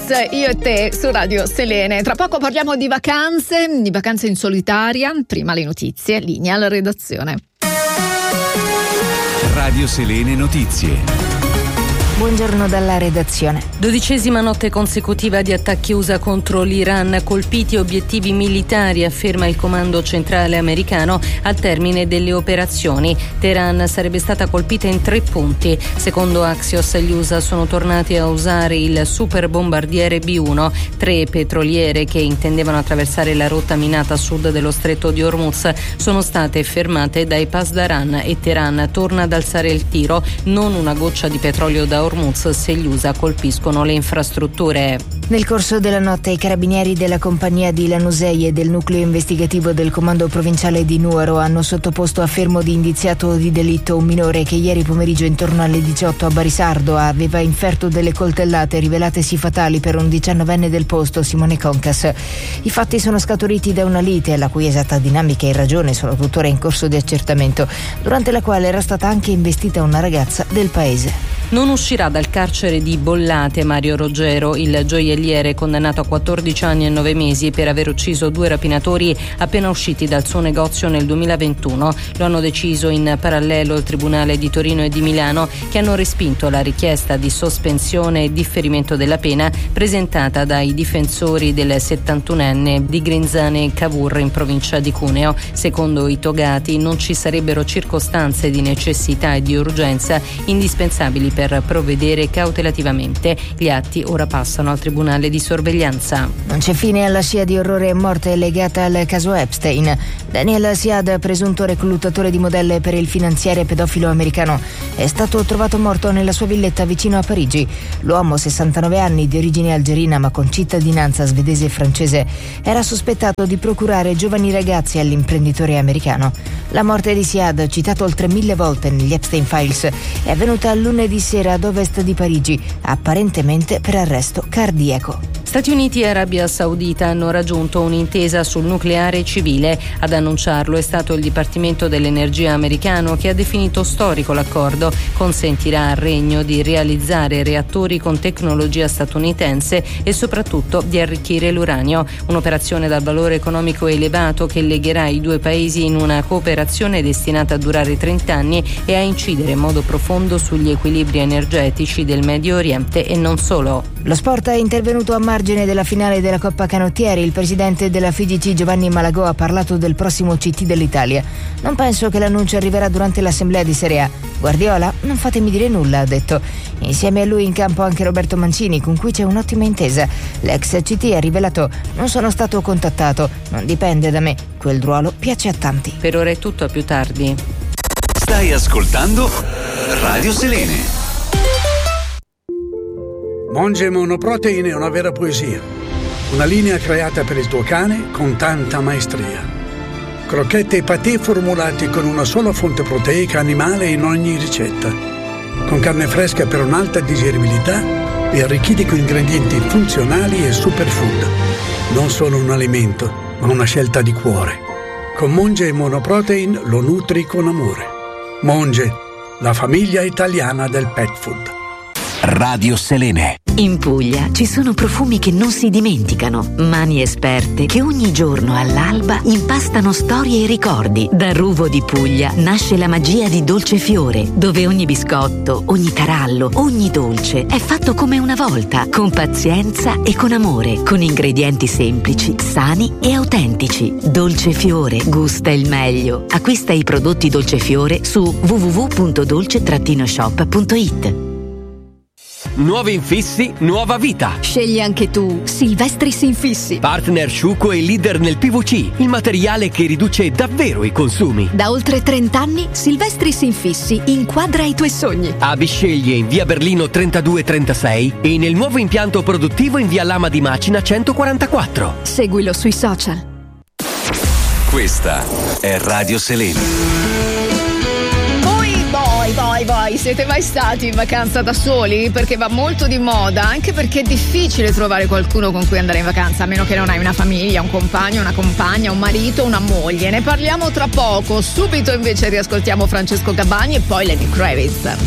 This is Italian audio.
io e te su Radio Selene. Tra poco parliamo di vacanze in solitaria. Prima le notizie, linea alla redazione. Radio Selene Notizie. Buongiorno dalla redazione. 12ª notte consecutiva di attacchi USA contro l'Iran, colpiti obiettivi militari, afferma il comando centrale americano al termine delle operazioni. Teheran sarebbe stata colpita in 3 punti. Secondo Axios, gli USA sono tornati a usare il super bombardiere B-1. 3 petroliere che intendevano attraversare la rotta minata a sud dello stretto di Hormuz sono state fermate dai Pasdaran e Teheran torna ad alzare il tiro. Non una goccia di petrolio da Hormuz se gli USA colpiscono le infrastrutture. Nel corso della notte i carabinieri della compagnia di Lanusei e del nucleo investigativo del comando provinciale di Nuoro hanno sottoposto a fermo di indiziato di delitto un minore che ieri pomeriggio intorno alle 18 a Barisardo aveva inferto delle coltellate rivelatesi fatali per un 19enne del posto, Simone Concas. I fatti sono scaturiti da una lite la cui esatta dinamica e ragione sono tuttora in corso di accertamento, durante la quale era stata anche investita una ragazza del paese. Non uscirà dal carcere di Bollate Mario Roggero, il gioielliere condannato a 14 anni e 9 mesi per aver ucciso 2 rapinatori appena usciti dal suo negozio nel 2021. Lo hanno deciso in parallelo il Tribunale di Torino e di Milano, che hanno respinto la richiesta di sospensione e differimento della pena presentata dai difensori del 71enne di Grinzane Cavour in provincia di Cuneo. Secondo i togati non ci sarebbero circostanze di necessità e di urgenza indispensabili per provvedere cautelativamente. Gli atti ora passano al Tribunale di sorveglianza. Non c'è fine alla scia di orrore e morte legata al caso Epstein. Daniel Siad, presunto reclutatore di modelle per il finanziere pedofilo americano, è stato trovato morto nella sua villetta vicino a Parigi. L'uomo, 69 anni, di origine algerina ma con cittadinanza svedese e francese, era sospettato di procurare giovani ragazzi all'imprenditore americano. La morte di Siad, citato oltre 1000 volte negli Epstein Files, è avvenuta lunedì sera ad ovest di Parigi, apparentemente per arresto cardiaco. Stati Uniti e Arabia Saudita hanno raggiunto un'intesa sul nucleare civile. Ad annunciarlo è stato il Dipartimento dell'Energia americano, che ha definito storico l'accordo. Consentirà al regno di realizzare reattori con tecnologia statunitense e soprattutto di arricchire l'uranio. Un'operazione dal valore economico elevato che legherà i 2 paesi in una cooperazione destinata a durare 30 anni e a incidere in modo profondo sugli equilibri energetici del Medio Oriente e non solo. Lo sport è intervenuto a margine della finale della Coppa Canottieri. Il presidente della FIGC Giovanni Malagò ha parlato del prossimo CT dell'Italia. Non penso che l'annuncio arriverà durante l'assemblea di Serie A. Guardiola, non fatemi dire nulla, ha detto. Insieme a lui in campo anche Roberto Mancini, con cui c'è un'ottima intesa. L'ex CT ha rivelato: non sono stato contattato, non dipende da me. Quel ruolo piace a tanti. Per ora è tutto, a più tardi. Stai ascoltando Radio Selene. Monge Monoprotein è una vera poesia. Una linea creata per il tuo cane con tanta maestria. Crocchette e patè formulati con una sola fonte proteica animale in ogni ricetta. Con carne fresca per un'alta digeribilità e arricchiti con ingredienti funzionali e superfood. Non solo un alimento, ma una scelta di cuore. Con Monge Monoprotein lo nutri con amore. Monge, la famiglia italiana del pet food. Radio Selene. In Puglia ci sono profumi che non si dimenticano, mani esperte che ogni giorno all'alba impastano storie e ricordi. Da Ruvo di Puglia nasce la magia di Dolce Fiore, dove ogni biscotto, ogni tarallo, ogni dolce è fatto come una volta, con pazienza e con amore, con ingredienti semplici, sani e autentici. Dolce Fiore gusta il meglio. Acquista i prodotti Dolce Fiore su www.dolce-shop.it. Nuovi infissi, nuova vita. Scegli anche tu Silvestris Infissi. Partner sciuco e leader nel PVC, il materiale che riduce davvero i consumi. Da oltre 30 anni Silvestris Infissi inquadra i tuoi sogni. A Bisceglie in via Berlino 3236 e nel nuovo impianto produttivo in via Lama di Macina 144. Seguilo sui social. Questa è Radio Selene. Voi siete mai stati in vacanza da soli? Perché va molto di moda, anche perché è difficile trovare qualcuno con cui andare in vacanza, a meno che non hai una famiglia, un compagno, una compagna, un marito, una moglie. Ne parliamo tra poco. Subito invece riascoltiamo Francesco Gabbani e poi Lenny Kravitz.